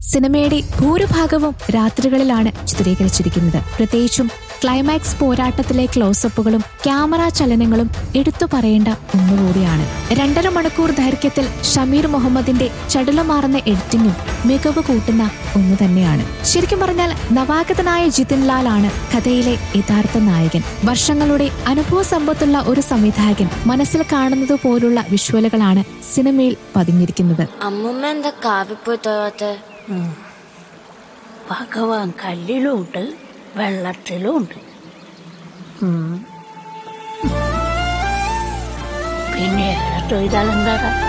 സിനിമയുടെ ഭൂരിഭാഗവും രാത്രികളിലാണ് ചിത്രീകരിച്ചിരിക്കുന്നത്. പ്രത്യേകിച്ചും ക്ലൈമാക്സ് പോരാട്ടത്തിലെ ക്ലോസപ്പുകളും ക്യാമറ ചലനങ്ങളും എടുത്തു പറയേണ്ട ഒന്നുകൂടിയാണ്. 2.5 മണിക്കൂർ ദൈർഘ്യത്തിൽ ഷമീർ മുഹമ്മദിന്റെ ചടുലമാർന്ന എഡിറ്റിംഗും മികവ് കൂട്ടുന്ന ഒന്നു തന്നെയാണ്. ശരിക്കും പറഞ്ഞാൽ നവാഗതനായ ജിതിൻ ലാൽ ആണ് കഥയിലെ യഥാർത്ഥ നായകൻ. വർഷങ്ങളുടെ അനുഭവ സമ്പത്തുള്ള ഒരു സംവിധായകൻ മനസ്സിൽ കാണുന്നത് പോലുള്ള വിഷ്വലുകളാണ് സിനിമയിൽ പതിഞ്ഞിരിക്കുന്നത്. അമ്മൂമ്മ എന്താ കാവിപ്പോയി തോന്നാത്തെ? ഭഗവാൻ കല്ലിലുണ്ട്, വെള്ളത്തിലുണ്ട്. പിന്നെ തൊയ്താലെന്താ?